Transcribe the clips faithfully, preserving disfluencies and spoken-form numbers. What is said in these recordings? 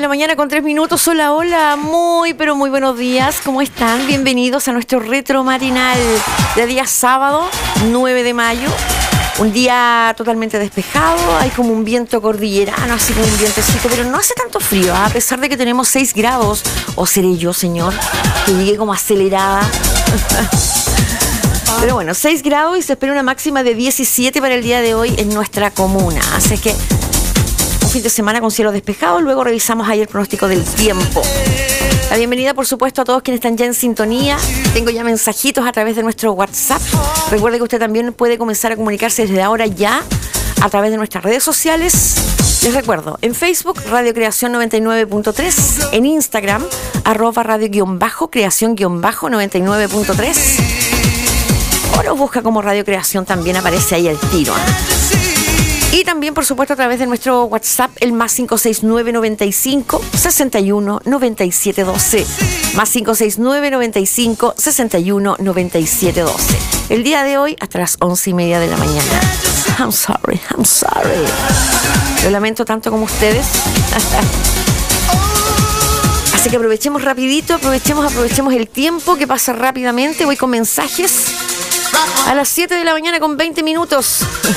la mañana con tres minutos. Hola, hola, muy pero muy buenos días. ¿Cómo están? Bienvenidos a nuestro retro matinal de día sábado, nueve de mayo. Un día totalmente despejado, hay como un viento cordillerano, así como un vientecito, pero no hace tanto frío, ¿eh? A pesar de que tenemos seis grados. ¿O seré yo, señor, que llegué como acelerada? Pero bueno, seis grados y se espera una máxima de diecisiete para el día de hoy en nuestra comuna. Así que un fin de semana con cielo despejado. Luego revisamos ahí el pronóstico del tiempo. La bienvenida, por supuesto, a todos quienes están ya en sintonía. Tengo ya mensajitos a través de nuestro WhatsApp. Recuerde que usted también puede comenzar a comunicarse desde ahora ya a través de nuestras redes sociales. Les recuerdo, en Facebook, Radio Creación noventa y nueve punto tres. En Instagram, arroba radio-creación-noventa y nueve punto tres. O nos busca como Radio Creación, también aparece ahí el tiro, ¿eh? Y también, por supuesto, a través de nuestro WhatsApp, el más cinco seis nueve, noventa y cinco, sesenta y uno, noventa y siete, doce. Más cinco seis nueve, noventa y cinco, sesenta y uno, noventa y siete, doce. El día de hoy, hasta las once y media de la mañana. I'm sorry, I'm sorry. Lo lamento tanto como ustedes. Así que aprovechemos rapidito, aprovechemos, aprovechemos el tiempo que pasa rápidamente. Voy con mensajes a las siete de la mañana con veinte minutos.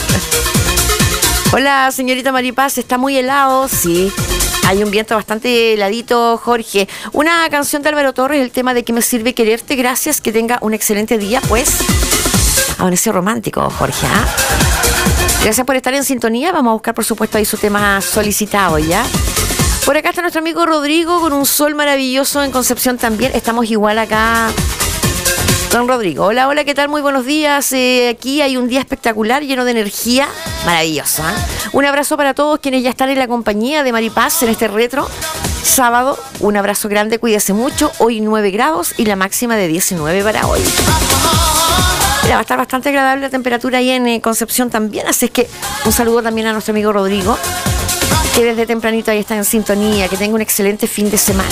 Hola, señorita Maripaz, ¿está muy helado? Sí, hay un viento bastante heladito, Jorge. Una canción de Álvaro Torres, el tema de ¿qué me sirve quererte? Gracias, que tenga un excelente día, pues. Amaneció romántico, Jorge, ¿ah? Gracias por estar en sintonía. Vamos a buscar, por supuesto, ahí su tema solicitado, ¿ya? Por acá está nuestro amigo Rodrigo con un sol maravilloso en Concepción también. Estamos igual acá. Don Rodrigo, hola, hola, ¿qué tal? Muy buenos días. Eh, aquí hay un día espectacular, lleno de energía. Maravilloso, ¿eh? Un abrazo para todos quienes ya están en la compañía de Maripaz en este retro sábado. Un abrazo grande, cuídese mucho. Hoy nueve grados y la máxima de diecinueve para hoy. Mira, va a estar bastante agradable la temperatura ahí en eh, Concepción también. Así es que un saludo también a nuestro amigo Rodrigo, que desde tempranito ahí está en sintonía. Que tenga un excelente fin de semana.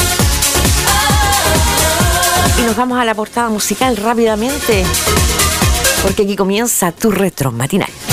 Y nos vamos a la portada musical rápidamente, porque aquí comienza tu retro matinal.